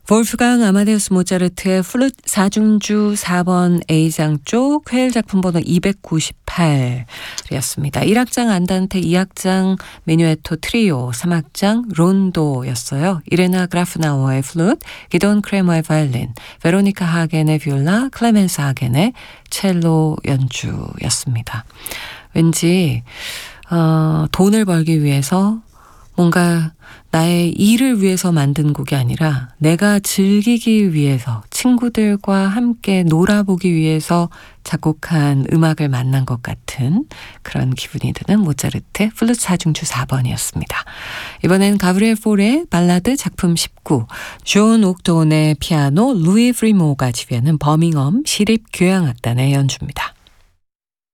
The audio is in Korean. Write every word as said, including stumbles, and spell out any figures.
볼프강 아마데우스 모차르트의 플루트 사중주 사 번 A장 쪽 회일 작품 번호 이백구십팔이었습니다. 일 악장 안단테, 이 악장 메뉴에토 트리오, 삼 악장 론도였어요. 이레나 그라프나워의 플루트, 기돈 크레머의 바이올린, 베로니카 하겐의 비올라, 클레멘스 하겐의 첼로 연주였습니다. 왠지 어, 돈을 벌기 위해서 뭔가 나의 일을 위해서 만든 곡이 아니라 내가 즐기기 위해서, 친구들과 함께 놀아보기 위해서 작곡한 음악을 만난 것 같은 그런 기분이 드는 모차르트의 플루트 사중주 사 번이었습니다. 이번엔 가브리엘 폴의 발라드 작품 십구, 존 옥돈의 피아노, 루이 프리모가 지휘하는 버밍엄 시립교향악단의 연주입니다.